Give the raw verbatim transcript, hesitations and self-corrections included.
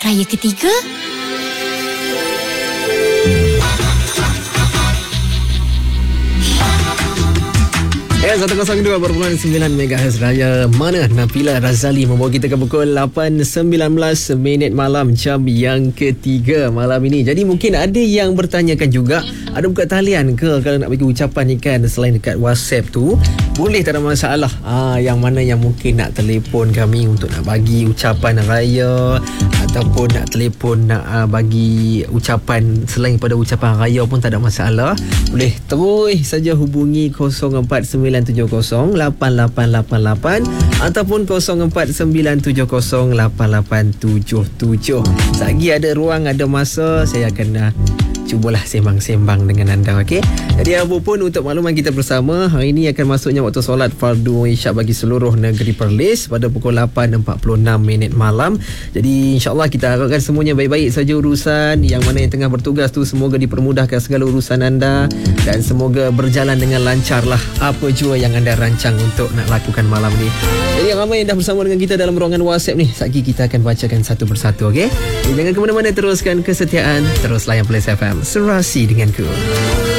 Raya ketiga? Ya, seratus dua perpuluhan sembilan megahertz Raya Mana Nabila Razali membawa kita ke pukul lapan sembilan belas minit malam, jam yang ketiga malam ini. Jadi mungkin ada yang bertanyakan juga, ada buka talian ke kalau nak bagi ucapan ni kan, selain dekat WhatsApp tu? Boleh, tak ada masalah. Ah, yang mana yang mungkin nak telefon kami untuk nak bagi ucapan raya, ataupun nak telefon nak uh, bagi ucapan selain pada ucapan raya pun tak ada masalah. Boleh terus saja hubungi kosong empat sembilan tujuh kosong lapan lapan lapan lapan ataupun kosong empat sembilan tujuh kosong lapan lapan tujuh tujuh. Selagi ada ruang, ada masa, saya akan uh, cubalah sembang-sembang dengan anda, okey? Jadi apapun untuk makluman kita bersama, hari ini akan masuknya waktu solat fardu isyak bagi seluruh negeri Perlis pada pukul lapan empat puluh enam minit malam. Jadi insya-Allah kita harapkan semuanya baik-baik saja urusan. Yang mana yang tengah bertugas tu semoga dipermudahkan segala urusan anda dan semoga berjalan dengan lancar lah apa jua yang anda rancang untuk nak lakukan malam ni. Jadi yang ramai yang dah bersama dengan kita dalam ruangan WhatsApp ni, sekejap kita akan bacakan satu persatu, okey? Jadi jangan ke mana-mana, teruskan kesetiaan, terus layan Plus F M, serasi denganku.